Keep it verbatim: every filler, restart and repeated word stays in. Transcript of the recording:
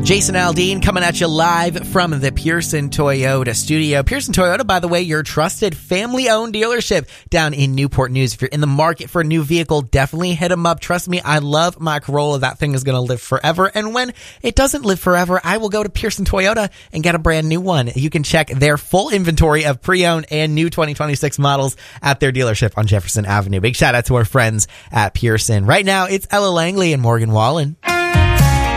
Jason Aldean coming at you live from the Pearson Toyota studio. Pearson Toyota, by the way, your trusted family-owned dealership down in Newport News. If you're in the market for a new vehicle, definitely hit them up. Trust me, I love my Corolla. That thing is going to live forever. And when it doesn't live forever, I will go to Pearson Toyota and get a brand new one. You can check their full inventory of pre-owned and new twenty twenty-six models at their dealership on Jefferson Avenue. Big shout out to our friends at Pearson. Right now, it's Ella Langley and Morgan Wallen.